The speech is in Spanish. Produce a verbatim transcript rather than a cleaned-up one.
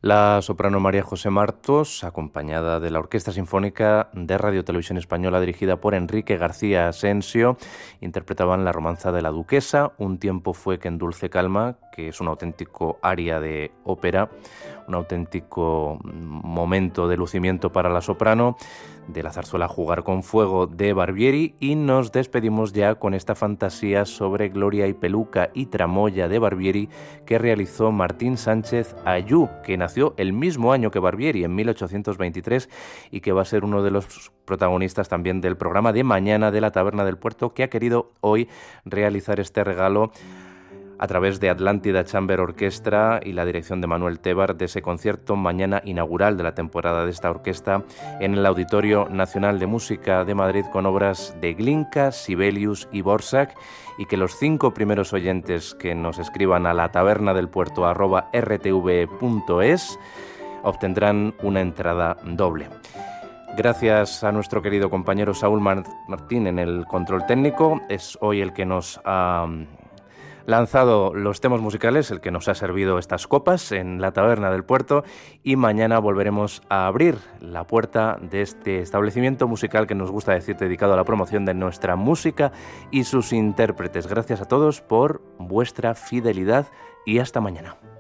La soprano María José Martos, acompañada de la Orquesta Sinfónica de Radio Televisión Española dirigida por Enrique García Asensio, interpretaban la romanza de la Duquesa. Un tiempo fue que en Dulce Calma, que es un auténtico aria de ópera, un auténtico momento de lucimiento para la soprano, de la zarzuela Jugar con Fuego de Barbieri, y nos despedimos ya con esta fantasía sobre Gloria y Peluca y Tramoya de Barbieri que realizó Martín Sánchez Ayú, que nació el mismo año que Barbieri, en mil ochocientos veintitrés, y que va a ser uno de los protagonistas también del programa de mañana de la Taberna del Puerto, que ha querido hoy realizar este regalo a través de Atlántida Chamber Orquestra y la dirección de Manuel Tebar, de ese concierto mañana inaugural de la temporada de esta orquesta en el Auditorio Nacional de Música de Madrid, con obras de Glinka, Sibelius y Borsak, y que los cinco primeros oyentes que nos escriban a la taberna del puerto arroba r t v punto es obtendrán una entrada doble. Gracias a nuestro querido compañero Saúl Martín en el control técnico. Es hoy el que nos ha lanzado los temas musicales, el que nos ha servido estas copas en la Taberna del Puerto, y mañana volveremos a abrir la puerta de este establecimiento musical que nos gusta decir dedicado a la promoción de nuestra música y sus intérpretes. Gracias a todos por vuestra fidelidad y hasta mañana.